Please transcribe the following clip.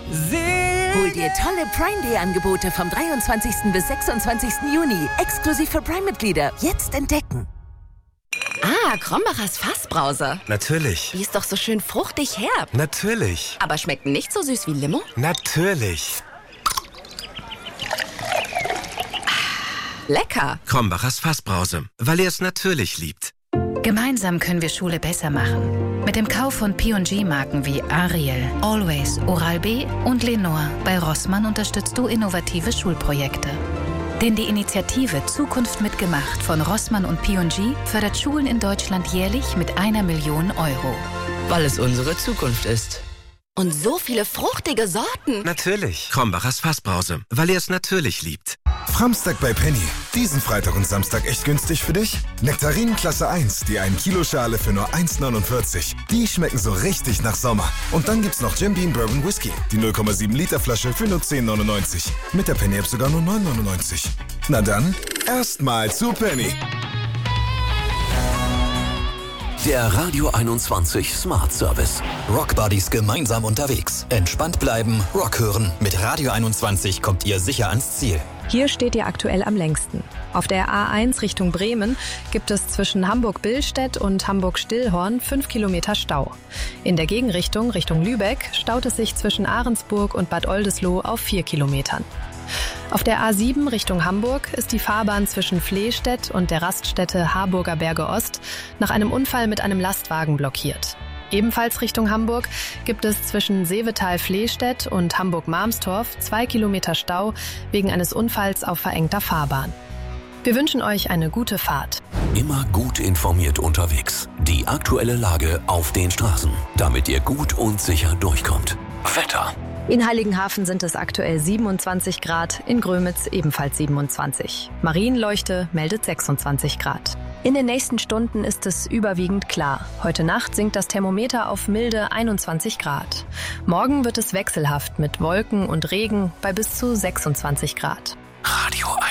Hol dir tolle Prime Day Angebote vom 23. bis 26. Juni. Exklusiv für Prime-Mitglieder. Jetzt entdecken. Ah, Krombacher's Fassbrause. Natürlich. Die ist doch so schön fruchtig herb. Natürlich. Aber schmeckt nicht so süß wie Limo? Natürlich. Lecker. Krombacher's Fassbrause, weil ihr es natürlich liebt. Gemeinsam können wir Schule besser machen. Mit dem Kauf von P&G-Marken wie Ariel, Always, Oral-B und Lenore bei Rossmann unterstützt du innovative Schulprojekte. Denn die Initiative Zukunft mitgemacht von Rossmann und P&G fördert Schulen in Deutschland jährlich mit 1 Million Euro. Weil es unsere Zukunft ist. Und so viele fruchtige Sorten. Natürlich. Krombacher's Fassbrause, weil ihr es natürlich liebt. Framstag bei Penny. Diesen Freitag und Samstag echt günstig für dich? Nektarinen Klasse 1, die 1 Kilo Schale für nur 1,49. Die schmecken so richtig nach Sommer. Und dann gibt's noch Jim Beam Bourbon Whisky, die 0,7 Liter Flasche für nur 10,99. Mit der Penny App sogar nur 9,99. Na dann, erstmal zu Penny. Der Radio 21 Smart Service. Rock Buddies gemeinsam unterwegs. Entspannt bleiben, Rock hören. Mit Radio 21 kommt ihr sicher ans Ziel. Hier steht ihr aktuell am längsten. Auf der A1 Richtung Bremen gibt es zwischen Hamburg-Billstedt und Hamburg-Stillhorn 5 Kilometer Stau. In der Gegenrichtung, Richtung Lübeck, staut es sich zwischen Ahrensburg und Bad Oldesloe auf 4 Kilometern. Auf der A7 Richtung Hamburg ist die Fahrbahn zwischen Flehstedt und der Raststätte Harburger Berge Ost nach einem Unfall mit einem Lastwagen blockiert. Ebenfalls Richtung Hamburg gibt es zwischen Seevetal-Flehstedt und Hamburg-Marmstorf 2 Kilometer Stau wegen eines Unfalls auf verengter Fahrbahn. Wir wünschen euch eine gute Fahrt. Immer gut informiert unterwegs. Die aktuelle Lage auf den Straßen, damit ihr gut und sicher durchkommt. Wetter. In Heiligenhafen sind es aktuell 27 Grad, in Grömitz ebenfalls 27. Marienleuchte meldet 26 Grad. In den nächsten Stunden ist es überwiegend klar. Heute Nacht sinkt das Thermometer auf milde 21 Grad. Morgen wird es wechselhaft mit Wolken und Regen bei bis zu 26 Grad.